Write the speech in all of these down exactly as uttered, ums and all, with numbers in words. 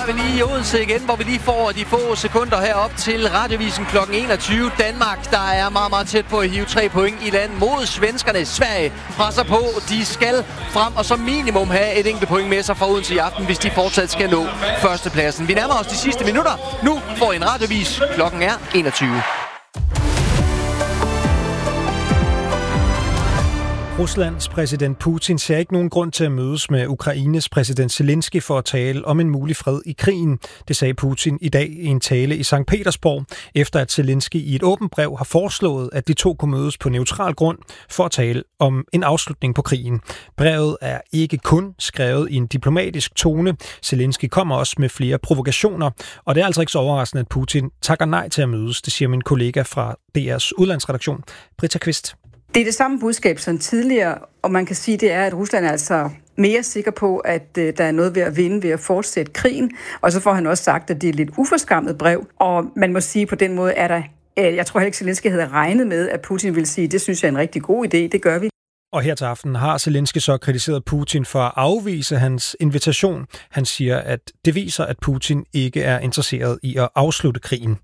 er vi lige i Odense igen, hvor vi lige får de få sekunder herop til Radiovisen klokken enogtyve. Danmark, der er meget, meget tæt på at hive tre point i land mod svenskerne. Sverige presser på, de skal frem og som minimum have et enkelt point med sig fra Odense i aften, hvis de fortsat skal nå førstepladsen. Vi nærmer os de sidste minutter. Nu får I en radiovis. Klokken er enogtyve. Ruslands præsident Putin ser ikke nogen grund til at mødes med Ukraines præsident Zelensky for at tale om en mulig fred i krigen. Det sagde Putin i dag i en tale i Sankt Petersborg, efter at Zelensky i et åbent brev har foreslået, at de to kunne mødes på neutral grund for at tale om en afslutning på krigen. Brevet er ikke kun skrevet i en diplomatisk tone. Zelensky kommer også med flere provokationer, og det er altså ikke så overraskende, at Putin takker nej til at mødes. Det siger min kollega fra D R's udlandsredaktion, Britta Kvist. Det er det samme budskab som tidligere, og man kan sige, det er, at Rusland er altså mere sikker på, at øh, der er noget ved at vinde ved at fortsætte krigen. Og så får han også sagt, at det er et lidt uforskammet brev, og man må sige, på den måde er der, øh, jeg tror heller ikke, Zelensky havde regnet med, at Putin ville sige, det synes jeg er en rigtig god idé, det gør vi. Og her til aften har Zelensky så kritiseret Putin for at afvise hans invitation. Han siger, at det viser, at Putin ikke er interesseret i at afslutte krigen.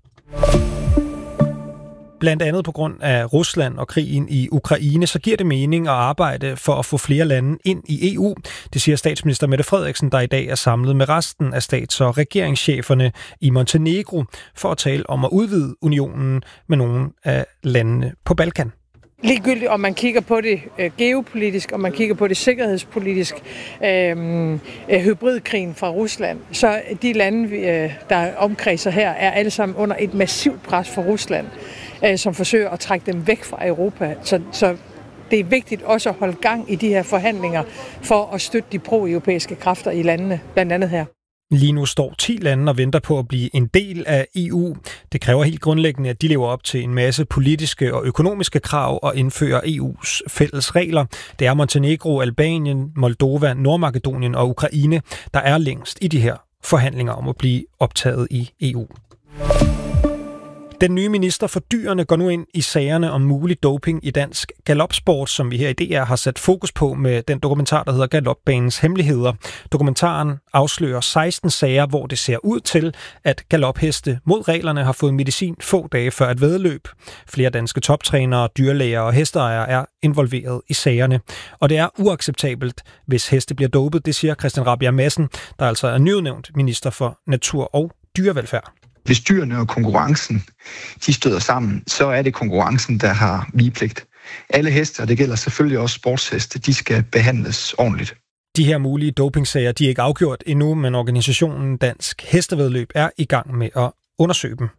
Blandt andet på grund af Rusland og krigen i Ukraine, så giver det mening at arbejde for at få flere lande ind i E U. Det siger statsminister Mette Frederiksen, der i dag er samlet med resten af stats- og regeringscheferne i Montenegro for at tale om at udvide unionen med nogle af landene på Balkan. Ligegyldigt om man kigger på det øh, geopolitisk, og man kigger på det sikkerhedspolitisk, øh, øh, hybridkrigen fra Rusland, så de lande, øh, der omkredser her, er alle sammen under et massivt pres fra Rusland, øh, som forsøger at trække dem væk fra Europa. Så, så det er vigtigt også at holde gang i de her forhandlinger for at støtte de pro-europæiske kræfter i landene, blandt andet her. Lige nu står ti lande og venter på at blive en del af E U. Det kræver helt grundlæggende, at de lever op til en masse politiske og økonomiske krav og indfører E U's fælles regler. Det er Montenegro, Albanien, Moldova, Nordmakedonien og Ukraine, der er længst i de her forhandlinger om at blive optaget i E U. Den nye minister for dyrene går nu ind i sagerne om mulig doping i dansk galopsport, som vi her i D R har sat fokus på med den dokumentar, der hedder Galopbanens Hemmeligheder. Dokumentaren afslører seksten sager, hvor det ser ud til, at galopheste mod reglerne har fået medicin få dage før et væddeløb. Flere danske toptrænere, dyrlæger og hesteejere er involveret i sagerne. Og det er uacceptabelt, hvis heste bliver dopet, det siger Christian Rabjerg Madsen, der altså er nyudnævnt minister for natur og dyrevelfærd. Hvis dyrene og konkurrencen de støder sammen, så er det konkurrencen, der har vigepligt. Alle heste, og det gælder selvfølgelig også sportsheste, de skal behandles ordentligt. De her mulige dopingsager, de er ikke afgjort endnu, men organisationen Dansk Hestevæddeløb er i gang med at undersøge dem.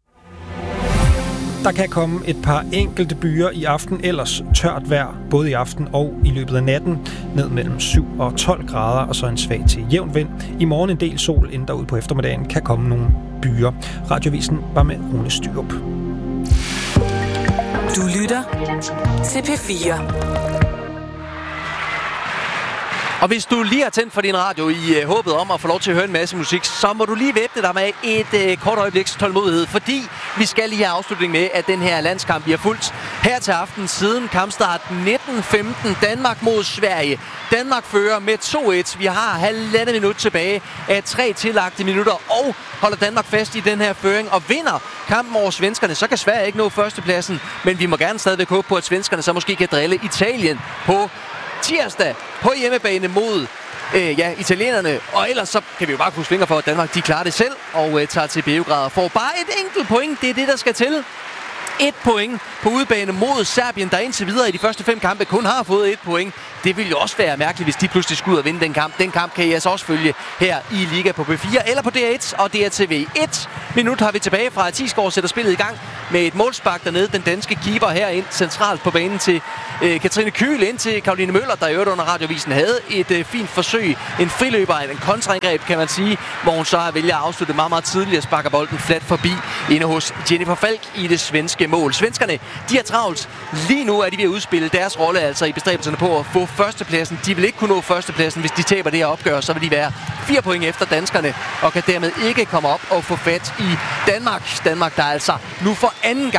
Der kan komme et par enkelte byer i aften, ellers tørt vejr, både i aften og i løbet af natten, ned mellem syv og tolv grader, og så en svag til jævn vind. I morgen en del sol, inden derude på eftermiddagen kan komme nogle byer. Radiovisen var med Rune Styrup. Du lytter til P fire. Og hvis du lige har tændt for din radio i øh, håbet om at få lov til at høre en masse musik, så må du lige væbne dig med et øh, kort øjebliks tålmodighed, fordi vi skal lige have afslutning med, at den her landskamp bliver fuldt her til aften siden kampstart nitten femten. Danmark mod Sverige. Danmark fører med to et. Vi har halvandet minut tilbage af tre tillagte minutter, og holder Danmark fast i den her føring og vinder kampen over svenskerne, så kan Sverige ikke nå førstepladsen, men vi må gerne stadigvæk håbe på, at svenskerne så måske kan drille Italien på tirsdag på hjemmebane mod øh, ja, italienerne. Og ellers så kan vi jo bare krydse fingre for, at Danmark de klarer det selv og øh, tager til Beograd og får bare et enkelt point. Det er det, der skal til. Et point på udebane mod Serbien, der indtil videre i de første fem kampe kun har fået et point. Det vil jo også være mærkeligt, hvis de pludselig skulle ud og vinde den kamp. Den kamp kan I altså også følge her i Liga på P fire eller på D R et og D R T V. Et minut har vi tilbage fra, at Tisgaard sætter spillet i gang med et målspark dernede. Den danske keeper herind centralt på banen til øh, Katrine Kyhl, ind til Caroline Møller, der i øvrigt under Radiovisen havde et øh, fint forsøg. En friløber, en kontraangreb kan man sige, hvor hun så vælger at afslutte meget, meget tidligt og sparker bolden flat forbi inde hos Jennifer Falk i det svenske mål. Svenskerne, de er travlt. Lige nu er de ved at udspille deres rolle altså i bestræbelserne på at få førstepladsen. De vil ikke kunne nå førstepladsen, hvis de taber det her opgør. Så vil de være fire point efter danskerne og kan dermed ikke komme op og få fat i Danmark. Danmark, der altså nu for anden gang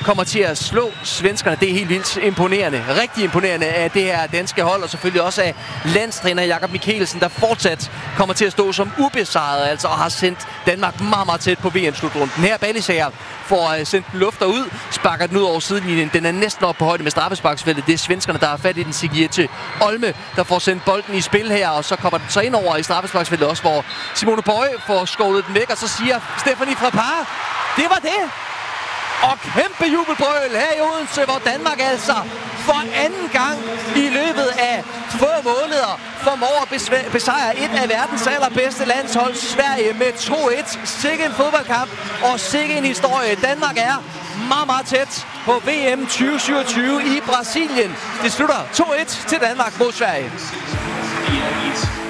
kommer til at slå svenskerne. Det er helt vildt imponerende. Rigtig imponerende af det her danske hold, og selvfølgelig også af landstræner Jakob Mikkelsen, der fortsat kommer til at stå som ubesejret, altså, og har sendt Danmark meget, meget tæt på V M-slutrunden. Her Ballisager får uh, sendt den lufter ud, sparker den ud over sidelinjen. Den er næsten op på højde med straffesparksfeltet. Det er svenskerne, der har fat i den. Sigurdsson Olme, der får sendt bolden i spil her, og så kommer den så ind over i straffesparksfeltet også, hvor Simone Bøje får skovlet den væk, og så siger Stephanie Frappart, det var det! Og kæmpe jubelbrøl her i Odense, hvor Danmark altså for anden gang i løbet af få måneder formår at besejre et af verdens allerbedste landshold, Sverige, med to et. Sikke en fodboldkamp, og sikke en historie. Danmark er meget, meget tæt på V M tyve syvogtyve i Brasilien. Det slutter to et til Danmark mod Sverige.